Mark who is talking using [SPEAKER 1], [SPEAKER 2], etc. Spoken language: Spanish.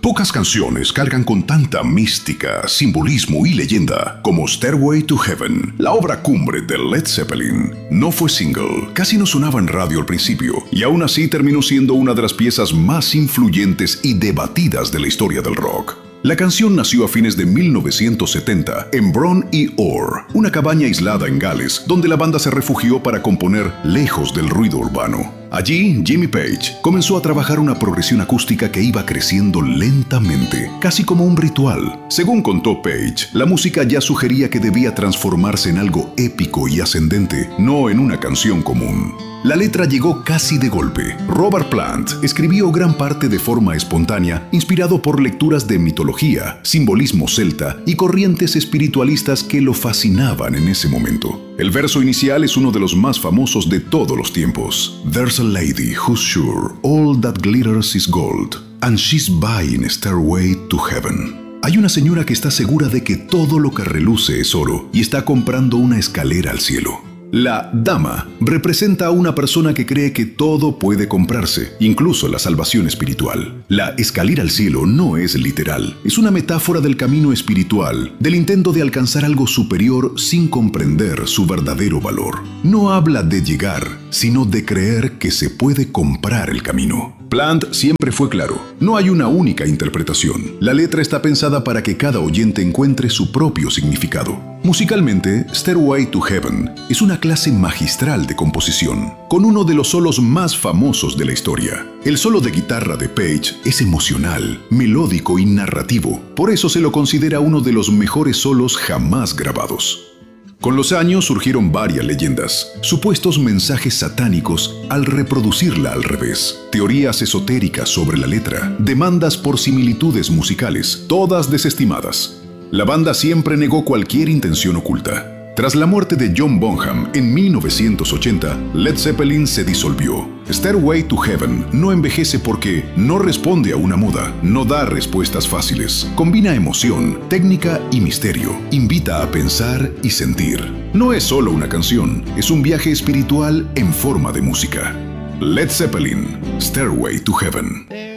[SPEAKER 1] Pocas canciones cargan con tanta mística, simbolismo y leyenda como Stairway to Heaven, la obra cumbre de Led Zeppelin. No fue single, casi no sonaba en radio al principio, y aún así terminó siendo una de las piezas más influyentes y debatidas de la historia del rock. La canción nació a fines de 1970 en Bron y Orr, una cabaña aislada en Gales, donde la banda se refugió para componer lejos del ruido urbano. Allí, Jimmy Page comenzó a trabajar una progresión acústica que iba creciendo lentamente, casi como un ritual. Según contó Page, la música ya sugería que debía transformarse en algo épico y ascendente, no en una canción común. La letra llegó casi de golpe. Robert Plant escribió gran parte de forma espontánea, inspirado por lecturas de mitología, simbolismo celta y corrientes espiritualistas que lo fascinaban en ese momento. El verso inicial es uno de los más famosos de todos los tiempos. There's a lady who's sure all that glitters is gold, and she's buying a stairway to heaven. Hay una señora que está segura de que todo lo que reluce es oro y está comprando una escalera al cielo. La dama representa a una persona que cree que todo puede comprarse, incluso la salvación espiritual. La escalera al cielo no es literal, es una metáfora del camino espiritual, del intento de alcanzar algo superior sin comprender su verdadero valor. No habla de llegar, sino de creer que se puede comprar el camino. Plant siempre fue claro, no hay una única interpretación. La letra está pensada para que cada oyente encuentre su propio significado. Musicalmente, Stairway to Heaven es una clase magistral de composición, con uno de los solos más famosos de la historia. El solo de guitarra de Page es emocional, melódico y narrativo, por eso se lo considera uno de los mejores solos jamás grabados. Con los años surgieron varias leyendas, supuestos mensajes satánicos al reproducirla al revés, teorías esotéricas sobre la letra, demandas por similitudes musicales, todas desestimadas. La banda siempre negó cualquier intención oculta. Tras la muerte de John Bonham en 1980, Led Zeppelin se disolvió. Stairway to Heaven no envejece porque no responde a una moda, no da respuestas fáciles, combina emoción, técnica y misterio, invita a pensar y sentir. No es solo una canción, es un viaje espiritual en forma de música. Led Zeppelin, Stairway to Heaven.